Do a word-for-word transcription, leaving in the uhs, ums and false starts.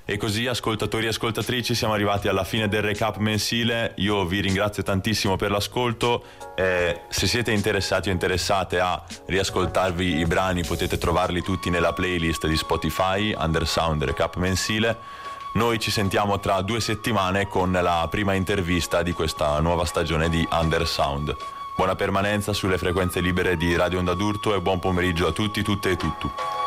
E così, ascoltatori e ascoltatrici, siamo arrivati alla fine del recap mensile. Io vi ringrazio tantissimo per l'ascolto. Eh, se siete interessati o interessate a riascoltarvi i brani, potete trovarli tutti nella playlist di Spotify, Undersound Recap mensile. Noi ci sentiamo tra due settimane con la prima intervista di questa nuova stagione di Undersound. Buona permanenza sulle frequenze libere di Radio Onda d'Urto e buon pomeriggio a tutti, tutte e tutto.